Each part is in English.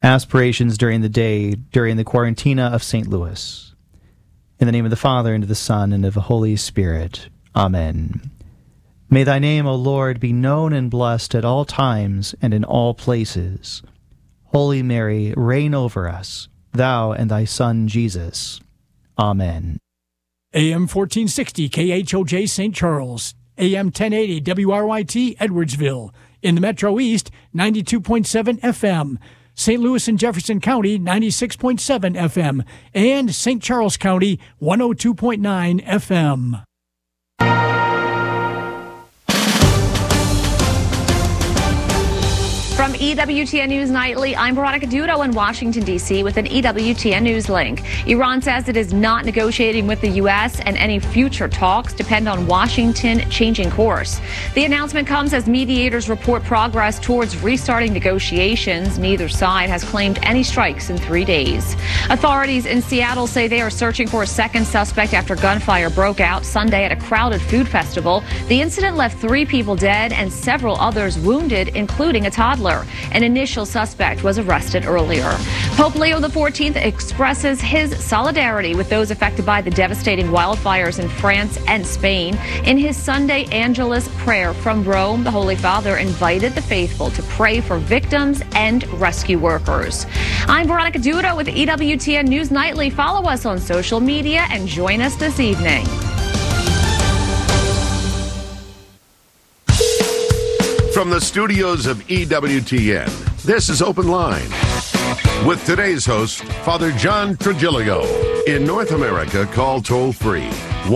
aspirations during the day, during the Quarantina of St. Louis. In the name of the Father, and of the Son, and of the Holy Spirit. Amen. May thy name, O Lord, be known and blessed at all times and in all places. Holy Mary, reign over us, thou and thy Son Jesus. Amen. AM 1460 KHOJ St. Charles, AM 1080 WRYT Edwardsville. In the Metro East, 92.7 FM. St. Louis and Jefferson County, 96.7 FM. And St. Charles County, 102.9 FM. From EWTN News Nightly, I'm Veronica Dudo in Washington, D.C. with an EWTN News link. Iran says it is not negotiating with the U.S. and any future talks depend on Washington changing course. The announcement comes as mediators report progress towards restarting negotiations. Neither side has claimed any strikes in 3 days. Authorities in Seattle say they are searching for a second suspect after gunfire broke out Sunday at a crowded food festival. The incident left 3 people dead and several others wounded, including a toddler. An initial suspect was arrested earlier. Pope Leo XIV expresses his solidarity with those affected by the devastating wildfires in France and Spain. In his Sunday Angelus prayer from Rome, the Holy Father invited the faithful to pray for victims and rescue workers. I'm Veronica Dudo with EWTN News Nightly. Follow us on social media and join us this evening. From the studios of EWTN, this is Open Line. With today's host, Father John Trigilio. In North America, call toll-free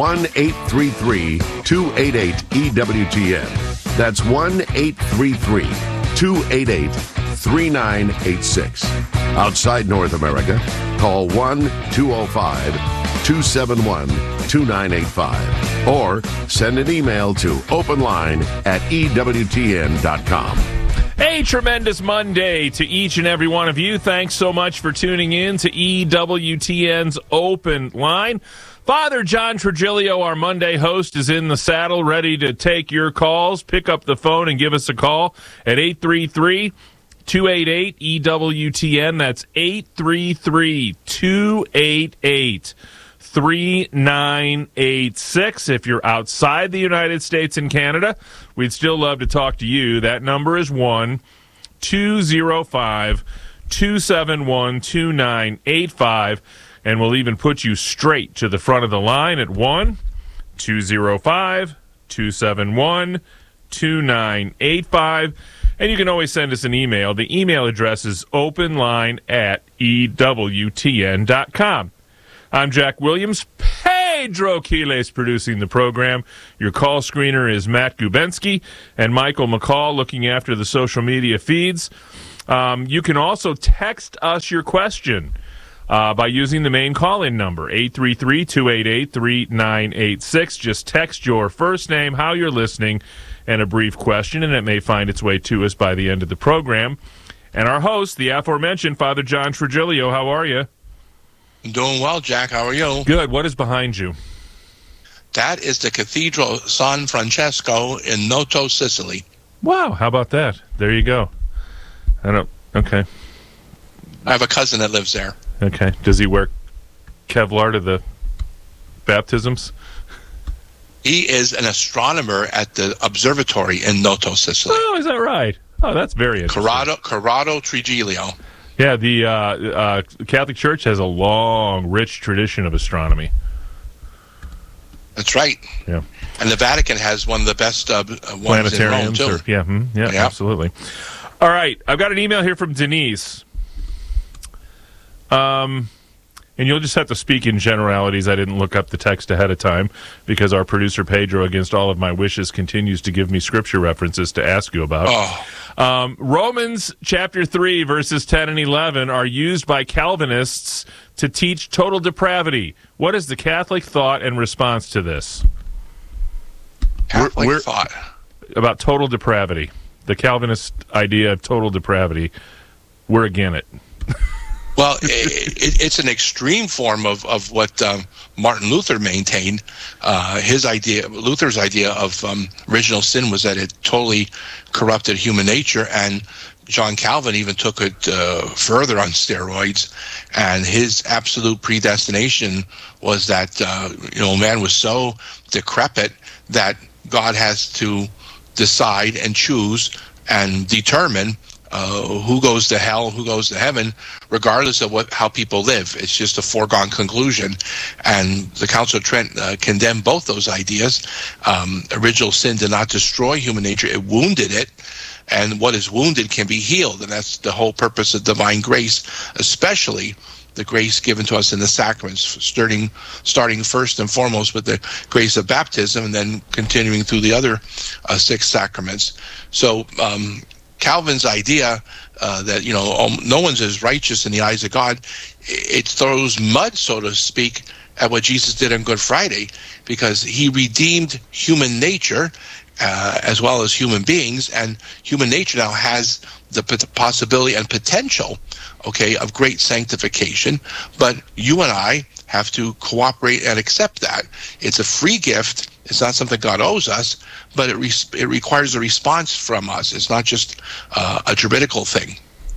1-833-288-EWTN. That's 1-833-288-3986. Outside North America, call 1-205-271-2985. Or send an email to openline@EWTN.com. Hey, tremendous Monday to each and every one of you. Thanks so much for tuning in to EWTN's Open Line. Father John Trigilio, our Monday host, is in the saddle, ready to take your calls. Pick up the phone and give us a call at 833-288-EWTN. That's 833-288-3986. If you're outside the United States and Canada, we'd still love to talk to you. That number is 1-205-271-2985, and we'll even put you straight to the front of the line at 1-205-271-2985. And you can always send us an email. The email address is openline@EWTN.com. I'm Jack Williams. Pedro Quiles producing the program. Your call screener is Matt Gubensky and Michael McCall looking after the social media feeds. You can also text us your question by using the main call-in number, 833-288-3986. Just text your first name, how you're listening, and a brief question, and it may find its way to us by the end of the program. And our host, the aforementioned Father John Trigilio, how are you? I'm doing well, Jack. How are you? Good. What is behind you? That is the Cathedral San Francesco in Noto, Sicily. Wow. How about that? There you go. Okay. I have a cousin that lives there. Okay. Does he wear Kevlar to the baptisms? He is an astronomer at the observatory in Noto, Sicily. Oh, is that right? Oh, that's very interesting. Corrado Trigilio. Yeah, the Catholic Church has a long, rich tradition of astronomy. That's right. Yeah. And the Vatican has one of the best ones planetariums. In Rome, too. Yeah, absolutely. All right, I've got an email here from Denise. And you'll just have to speak in generalities. I didn't look up the text ahead of time because our producer, Pedro, against all of my wishes, continues to give me scripture references to ask you about. Romans chapter 3, verses 10 and 11 are used by Calvinists to teach total depravity. What is the Catholic thought and response to this? Catholic thought? About total depravity. The Calvinist idea of total depravity. We're against it. Well, it's an extreme form of what Martin Luther maintained. Luther's idea of original sin was that it totally corrupted human nature, and John Calvin even took it further on steroids, and his absolute predestination was that man was so decrepit that God has to decide and choose and determine who goes to hell, who goes to heaven, regardless of how people live. It's just a foregone conclusion. And the Council of Trent condemned both those ideas. Original sin did not destroy human nature, it wounded it. And what is wounded can be healed. And that's the whole purpose of divine grace, especially the grace given to us in the sacraments, starting first and foremost with the grace of baptism and then continuing through the other 6 sacraments. So Calvin's idea that no one's as righteous in the eyes of God, it throws mud, so to speak, at what Jesus did on Good Friday, because he redeemed human nature as well as human beings, and human nature now has the possibility and potential, of great sanctification. But you and I have to cooperate and accept that. It's a free gift. It's not something God owes us, but it requires a response from us. It's not just a juridical thing.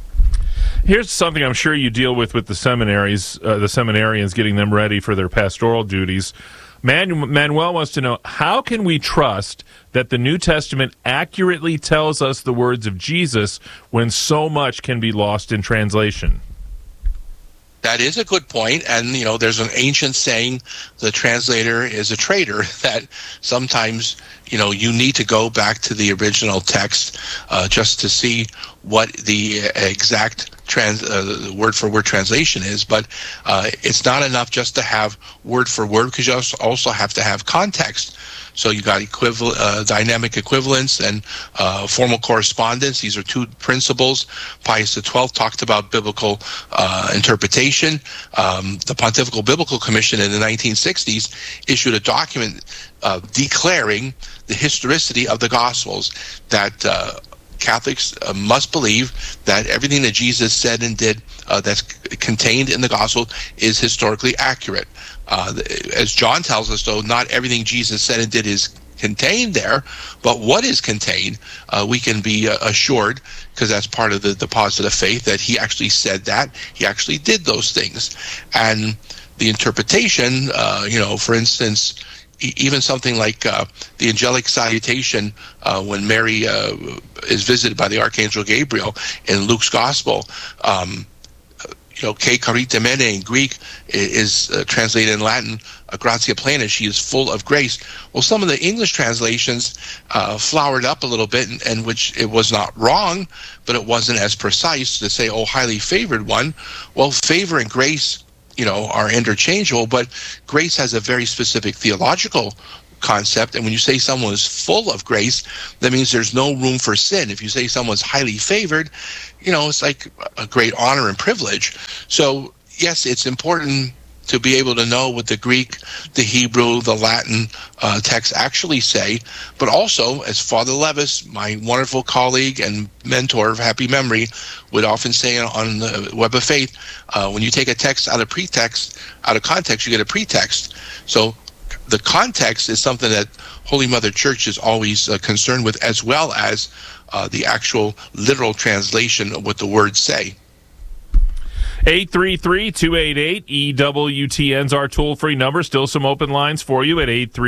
Here's something I'm sure you deal with the seminaries, the seminarians, getting them ready for their pastoral duties. Manuel wants to know, how can we trust that the New Testament accurately tells us the words of Jesus when so much can be lost in translation? That is a good point. And, there's an ancient saying, the translator is a traitor, that sometimes, you need to go back to the original text just to see what the exact word-for-word translation is. But it's not enough just to have word-for-word, because you also have to have context. So you got dynamic equivalence and formal correspondence. These are 2 principles. Pius XII talked about biblical interpretation. The Pontifical Biblical Commission in the 1960s issued a document declaring the historicity of the Gospels, that Catholics must believe that everything that Jesus said and did that's contained in the Gospel is historically accurate. As John tells us, though, not everything Jesus said and did is contained there, but what is contained, we can be assured, because that's part of the deposit of faith, that he actually said that, he actually did those things. And the interpretation, for instance, even something like the angelic salutation when Mary is visited by the Archangel Gabriel in Luke's Gospel, Ke Karita Mene in Greek is translated in Latin, Gratia Plena, she is full of grace. Well, some of the English translations flowered up a little bit, and which it was not wrong, but it wasn't as precise to say, oh, highly favored one. Well, favor and grace, are interchangeable, but grace has a very specific theological concept. And when you say someone is full of grace, that means there's no room for sin. If you say someone's highly favored, it's like a great honor and privilege. So yes, it's important to be able to know what the Greek, the Hebrew, the Latin texts actually say. But also, as Father Levis, my wonderful colleague and mentor of happy memory, would often say on the Web of Faith, when you take a text out of context, you get a pretext. So the context is something that Holy Mother Church is always concerned with, as well as the actual literal translation of what the words say. 833-288-EWTN's our toll-free number. Still some open lines for you at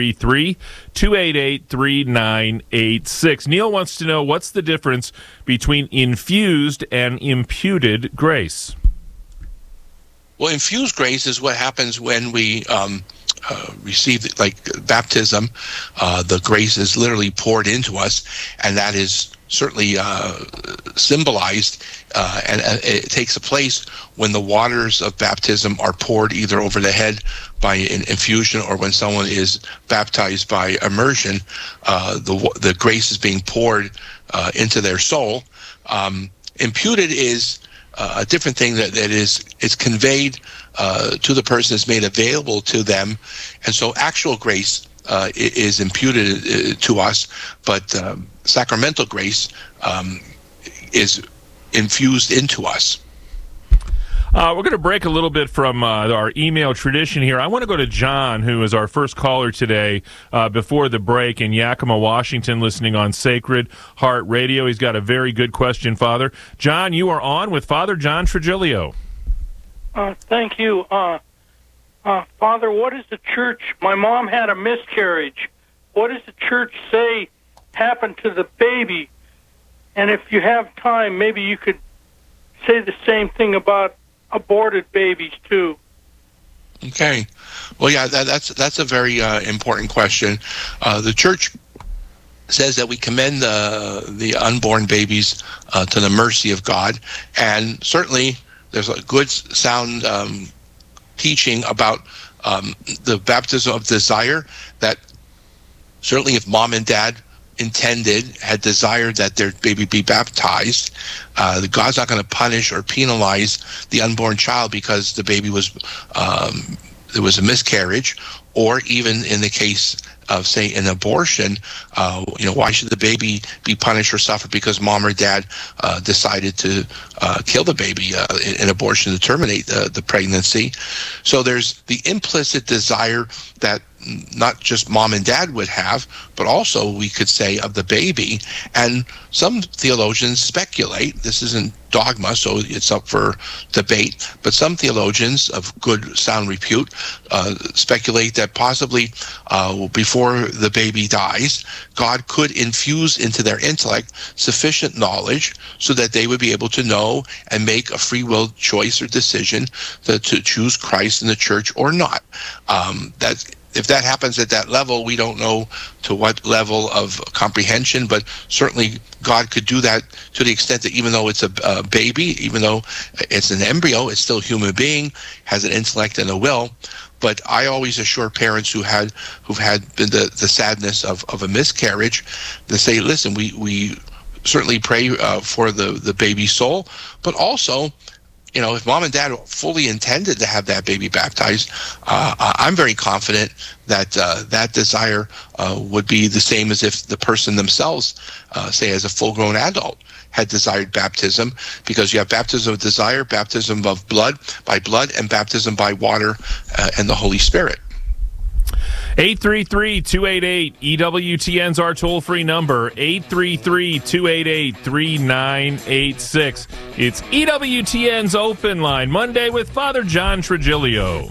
833-288-3986. Neil wants to know, what's the difference between infused and imputed grace? Well, infused grace is what happens when we receive, like baptism. The grace is literally poured into us, and that is certainly symbolized, and it takes a place when the waters of baptism are poured either over the head by an infusion, or when someone is baptized by immersion, the grace is being poured into their soul. Imputed is a different thing, that it's conveyed to the person, is made available to them, and so actual grace is imputed to us, but sacramental grace is infused into us. We're going to break a little bit from our email tradition here. I want to go to John, who is our first caller today before the break in Yakima, Washington, listening on Sacred Heart Radio. He's got a very good question, Father. John, you are on with Father John Trigilio. Thank you. Father, what does the church... My mom had a miscarriage. What does the church say happened to the baby? And if you have time, maybe you could say the same thing about aborted babies, too. Okay. Well, yeah, that's a very important question. The church says that we commend the unborn babies to the mercy of God, and certainly there's a good, sound teaching about the baptism of desire, that certainly if mom and dad had desired that their baby be baptized, God's not going to punish or penalize the unborn child because the baby was there was a miscarriage, or even in the case of, say, an abortion, why should the baby be punished or suffer because mom or dad decided to kill the baby in abortion to terminate the pregnancy? So there's the implicit desire that not just mom and dad would have, but also we could say of the baby. And some theologians speculate, this isn't dogma, so it's up for debate, but some theologians of good, sound repute speculate that possibly before the baby dies, God could infuse into their intellect sufficient knowledge so that they would be able to know and make a free will choice or decision to choose Christ in the church or not. If that happens at that level, we don't know to what level of comprehension, but certainly God could do that to the extent that even though it's a baby, even though it's an embryo, it's still a human being, has an intellect and a will. But I always assure parents who've had the sadness of a miscarriage, to say, listen, we certainly pray for the baby's soul, but also, if mom and dad fully intended to have that baby baptized, I'm very confident that that desire would be the same as if the person themselves, say as a full-grown adult, had desired baptism, because you have baptism of desire, baptism of blood, and baptism by water and the Holy Spirit. 833-288-EWTN's our toll-free number, 833-288-3986. It's EWTN's Open Line, Monday with Father John Trigilio.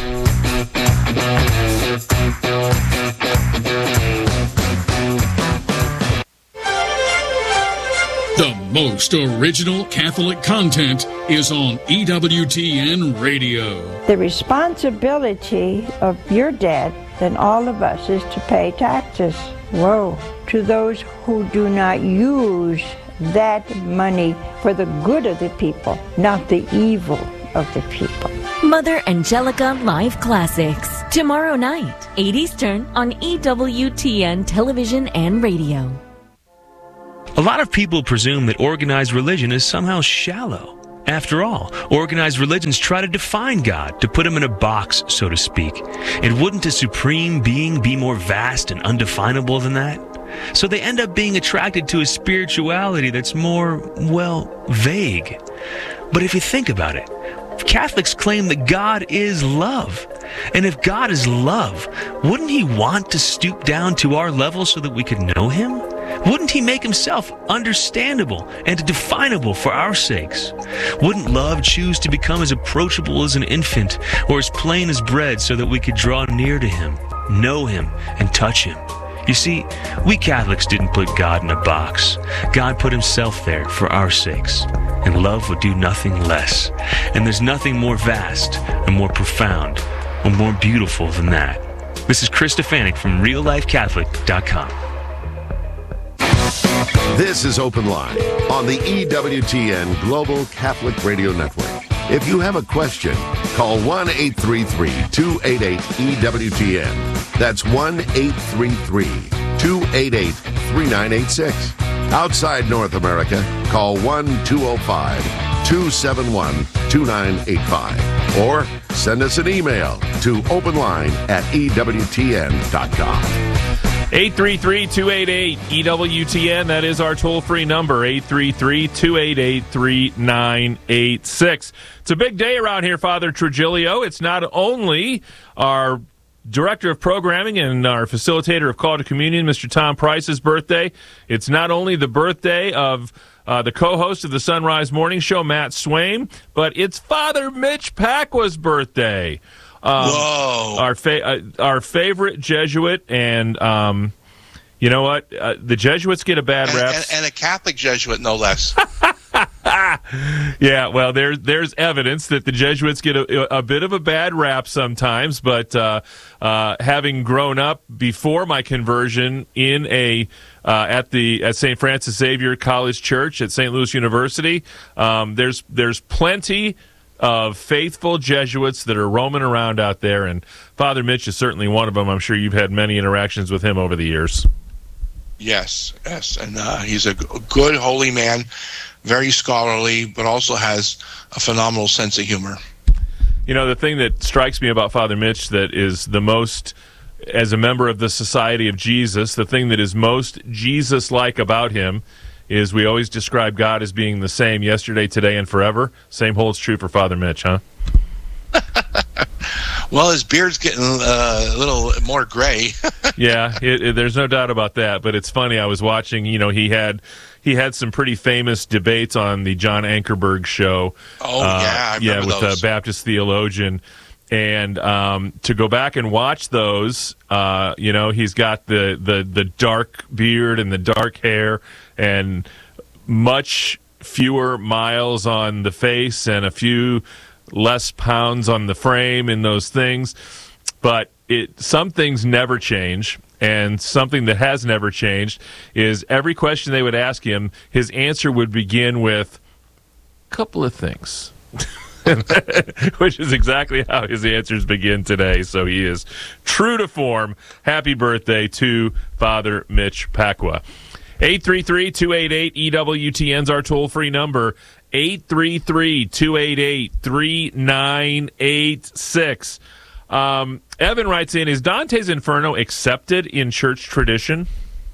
The most original Catholic content is on EWTN Radio. The responsibility of your debt and all of us is to pay taxes. Woe to those who do not use that money for the good of the people, not the evil of the people. Mother Angelica Live Classics. Tomorrow night, 8 Eastern on EWTN Television and Radio. A lot of people presume that organized religion is somehow shallow. After all, organized religions try to define God, to put him in a box, so to speak. And wouldn't a supreme being be more vast and undefinable than that? So they end up being attracted to a spirituality that's more, vague. But if you think about it, Catholics claim that God is love. And if God is love, wouldn't he want to stoop down to our level so that we could know him? Wouldn't he make himself understandable and definable for our sakes? Wouldn't love choose to become as approachable as an infant or as plain as bread so that we could draw near to him, know him, and touch him? You see, we Catholics didn't put God in a box. God put himself there for our sakes. And love would do nothing less. And there's nothing more vast and more profound or more beautiful than that. This is Chris Stefanik from RealLifeCatholic.com. This is Open Line on the EWTN Global Catholic Radio Network. If you have a question, call 1-833-288-EWTN. That's 1-833-288-3986. Outside North America, call 1-205-271-2985. Or send us an email to openline@EWTN.com. 833-288-EWTN. That is our toll-free number, 833-288-3986. It's a big day around here, Father Trigilio. It's not only our Director of Programming and our Facilitator of Call to Communion, Mr. Tom Price's birthday. It's not only the birthday of the co-host of the Sunrise Morning Show, Matt Swaim, but it's Father Mitch Pacwa's birthday. Whoa! Our favorite Jesuit, and you know what? The Jesuits get a bad rap, and a Catholic Jesuit, no less. Yeah, well, there's evidence that the Jesuits get a bit of a bad rap sometimes, but having grown up before my conversion in at St. Francis Xavier College Church at St. Louis University, there's plenty of faithful Jesuits that are roaming around out there, and Father Mitch is certainly one of them. I'm sure you've had many interactions with him over the years. Yes, and he's a good, holy man, very scholarly, but also has a phenomenal sense of humor. You know, the thing that strikes me about Father Mitch that is the most, as a member of the Society of Jesus, the thing that is most Jesus-like about him is we always describe God as being the same yesterday, today, and forever. Same holds true for Father Mitch, huh? Well, his beard's getting a little more gray. Yeah, there's no doubt about that. But it's funny. I was watching. You know, he had some pretty famous debates on the John Ankerberg show. Oh yeah, I remember with those. A Baptist theologian. And to go back and watch those, you know, he's got the dark beard and the dark hair and much fewer miles on the face and a few less pounds on the frame and those things. But some things never change. And something that has never changed is every question they would ask him, his answer would begin with a couple of things. Which is exactly how his answers begin today. So he is true to form. Happy birthday to Father Mitch Pacwa. 833-288-EWTN's our toll-free number. 833-288-3986. Evan writes in, is Dante's Inferno accepted in church tradition?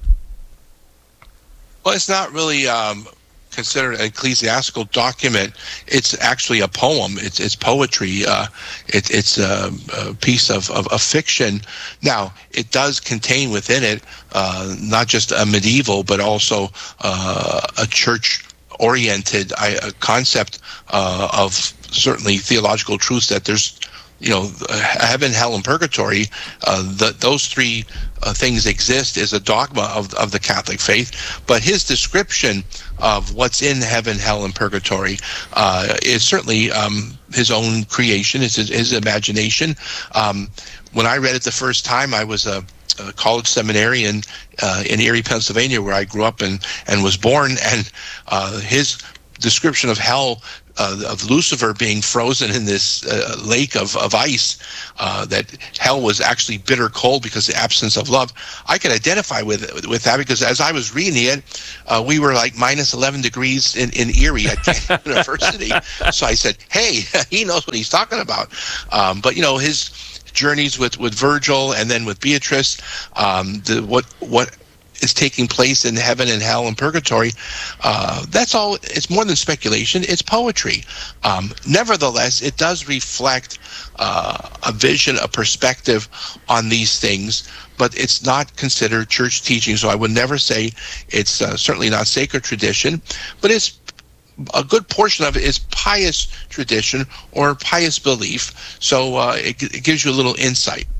Well, it's not really considered an ecclesiastical document. It's actually a poem. It's poetry. It's a piece of fiction. Now, it does contain within it not just a medieval, but also a church-oriented concept of certainly theological truths that there's, you know, heaven, hell, and purgatory. Those three things exist as a dogma of the Catholic faith. But his description of what's in heaven, hell, and purgatory is certainly his own creation. It's his imagination. When I read it the first time, I was a college seminarian in Erie, Pennsylvania, where I grew up and was born, and his description of hell, of Lucifer being frozen in this lake of ice, that hell was actually bitter cold because of the absence of love. I could identify with that because as I was reading it, we were like minus 11 degrees in Erie at Kent University. So I said, hey, he knows what he's talking about. But, you know, his journeys with Virgil and then with Beatrice, what is taking place in heaven and hell and purgatory, that's all. It's more than speculation. It's poetry. Nevertheless, it does reflect a vision, a perspective on these things, but it's not considered church teaching. So I would never say it's certainly not sacred tradition, but it's a good portion of it is pious tradition or pious belief. So it gives you a little insight.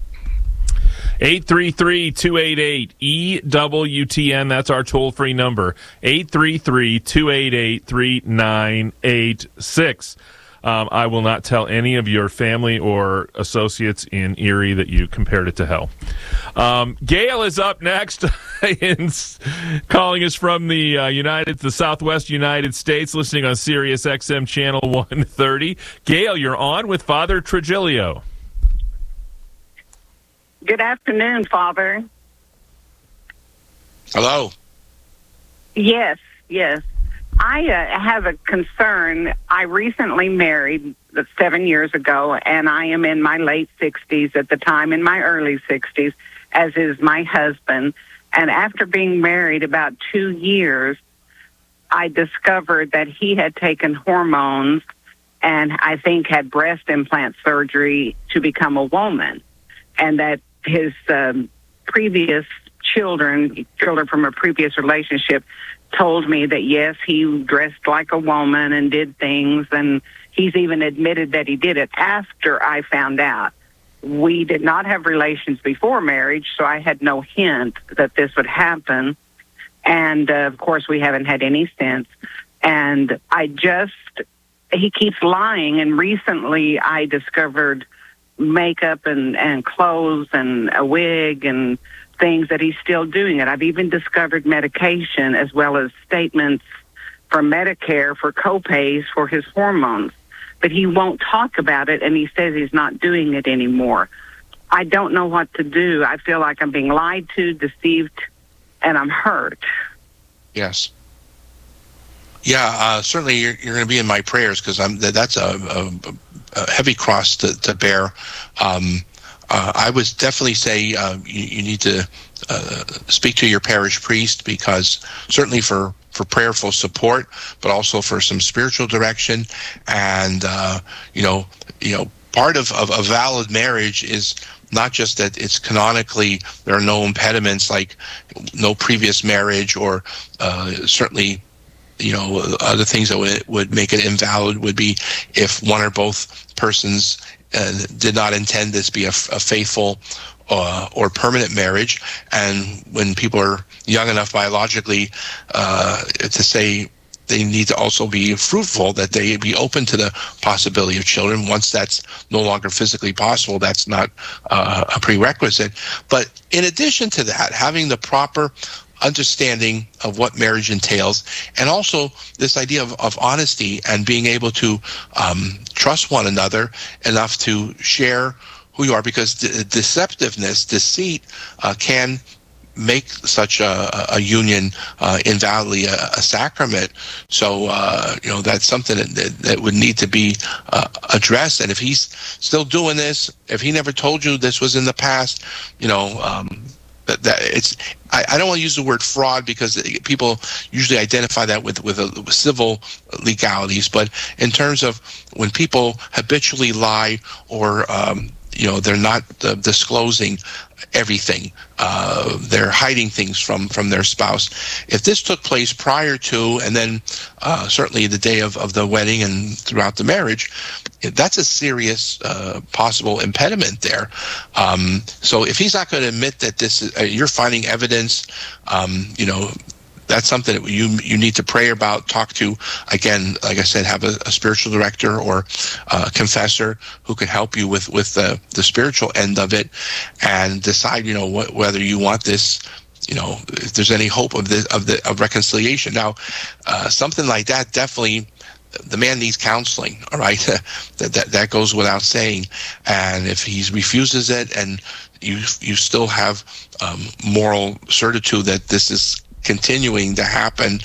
833-288-EWTN. That's our toll-free number. 833-288-3986. I will not tell any of your family or associates in Erie that you compared it to hell. Gail is up next, calling us from the Southwest United States, listening on Sirius XM Channel 130. Gail, you're on with Father Trigilio. Good afternoon, Father. Hello. Yes. I have a concern. I recently married 7 years ago, and I am in my late 60s at the time, in my early 60s, as is my husband. And after being married about 2 years, I discovered that he had taken hormones and I think had breast implant surgery to become a woman, and that his previous children from a previous relationship, told me that, yes, he dressed like a woman and did things, and he's even admitted that he did it after I found out. We did not have relations before marriage, so I had no hint that this would happen. And, of course, we haven't had any since. And he keeps lying. And recently I discovered makeup and clothes and a wig and things that he's still doing it. I've even discovered medication as well as statements from Medicare for copays for his hormones. But he won't talk about it, and he says he's not doing it anymore. I don't know what to do. I feel like I'm being lied to, deceived, and I'm hurt. Yes. Yeah, certainly you're going to be in my prayers, because that's a heavy cross to bear. I would definitely say you need to speak to your parish priest, because certainly for prayerful support, but also for some spiritual direction. And part of a valid marriage is not just that it's canonically there are no impediments, like no previous marriage, or certainly other things that would make it invalid would be if one or both persons did not intend this to be a faithful or permanent marriage. And when people are young enough biologically to say they need to also be fruitful, that they be open to the possibility of children. Once that's no longer physically possible, that's not a prerequisite. But in addition to that, having the proper understanding of what marriage entails, and also this idea of honesty and being able to trust one another enough to share who you are, because deceptiveness, deceit can make such a union invalidly a sacrament. So that's something that would need to be addressed. And if he's still doing this, if he never told you this was in the past, that it's, I don't want to use the word fraud, because people usually identify that with civil legalities. But in terms of when people habitually lie, or they're not disclosing everything, they're hiding things from their spouse. If this took place prior to, and then certainly the day of the wedding and throughout the marriage, that's a serious possible impediment there. So if he's not going to admit that this is, you're finding evidence, that's something that you need to pray about, talk to, again, like I said, have a spiritual director or a confessor who can help you with the spiritual end of it, and decide, whether you want this, if there's any hope of reconciliation. Now, something like that, definitely, the man needs counseling, all right? that goes without saying. And if he refuses it, and you still have moral certitude that this is continuing to happen,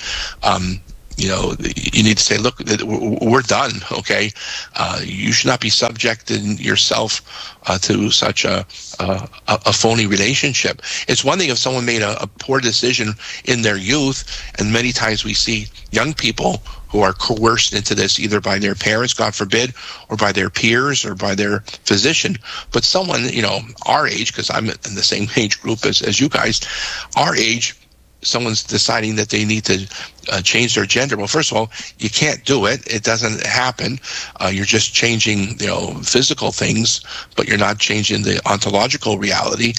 you need to say, look, we're done, okay? You should not be subjecting yourself to such a phony relationship. It's one thing if someone made a poor decision in their youth, and many times we see young people who are coerced into this either by their parents, God forbid, or by their peers, or by their physician. But someone, our age, because I'm in the same age group as you guys, our age, someone's deciding that they need to change their gender. Well, first of all, you can't do it. It doesn't happen. You're just changing, physical things, but you're not changing the ontological reality.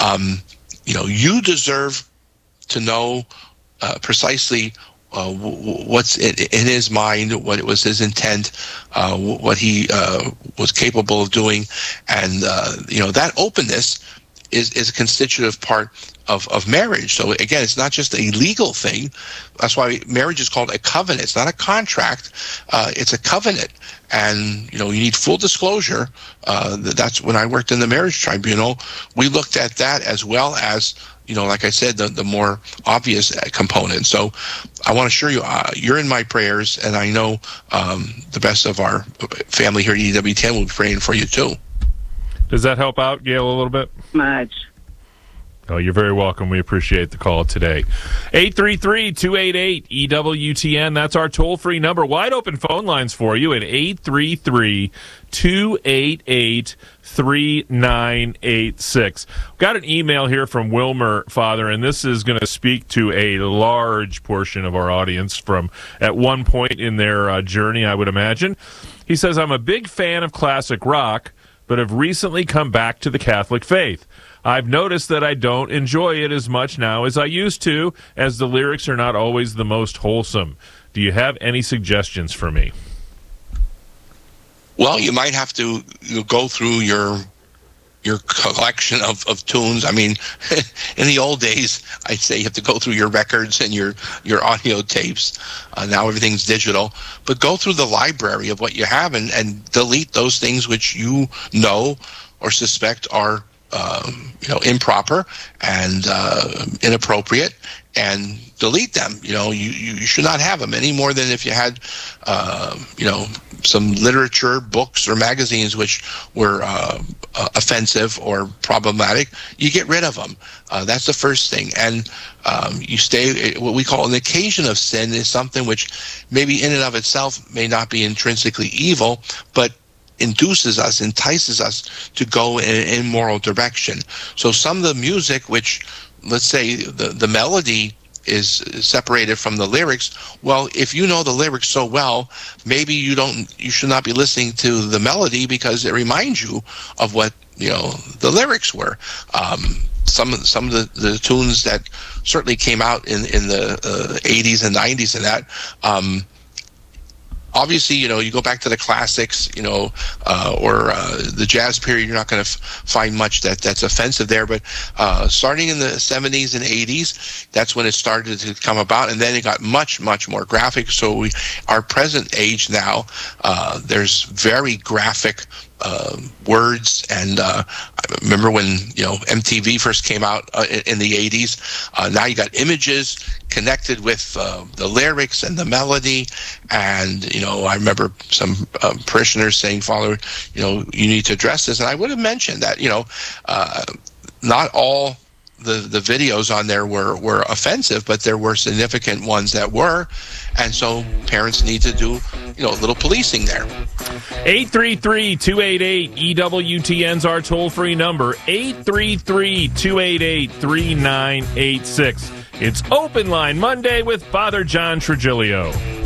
You deserve to know precisely what's in his mind, what was his intent, what he was capable of doing. And, that openness is a constitutive part of marriage. So again, it's not just a legal thing. That's why marriage is called a covenant. It's not a contract. It's a covenant. And, you need full disclosure. That's when I worked in the marriage tribunal. We looked at that as well as, like I said, the more obvious component. So I want to assure you, you're in my prayers, and I know the best of our family here at EWTN will be praying for you too. Does that help out, Gail, a little bit? Much. Oh, you're very welcome. We appreciate the call today. 833-288-EWTN. That's our toll-free number. Wide open phone lines for you at 833-288-3986. Got an email here from Wilmer, Father, and this is going to speak to a large portion of our audience from at one point in their journey, I would imagine. He says, I'm a big fan of classic rock, but have recently come back to the Catholic faith. I've noticed that I don't enjoy it as much now as I used to, as the lyrics are not always the most wholesome. Do you have any suggestions for me? Well, you might have to go through your collection of tunes. I mean, in the old days, I'd say you have to go through your records and your audio tapes. Now everything's digital. But go through the library of what you have and delete those things which you know or suspect are improper and inappropriate, and delete them. You should not have them any more than if you had, some literature, books, or magazines which were offensive or problematic. You get rid of them. That's the first thing. And you stay. What we call an occasion of sin is something which maybe in and of itself may not be intrinsically evil, but entices us to go in an immoral direction. So some of the music which, let's say, the melody is separated from the lyrics, well, if you know the lyrics so well, maybe you should not be listening to the melody because it reminds you of what the lyrics were. Some of the tunes that certainly came out in the 80s and 90s and that, obviously, you go back to the classics, or the jazz period, you're not going to find much that's offensive there. But starting in the 70s and 80s, that's when it started to come about. And then it got much, much more graphic. So our present age now, there's very graphic words. And I remember when MTV first came out in the 80s. Now you got images connected with the lyrics and the melody. And I remember some parishioners saying, Father, you need to address this. And I would have mentioned that not all the videos on there were offensive, but there were significant ones that were. And so parents need to do a little policing there. 833-288-EWTN's our toll-free number, 833-288-3986. It's Open Line Monday with Father John Trigilio.